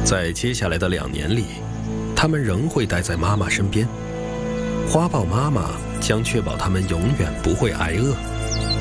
在接下来的2年里，他们仍会待在妈妈身边。花豹妈妈将确保他们永远不会挨饿。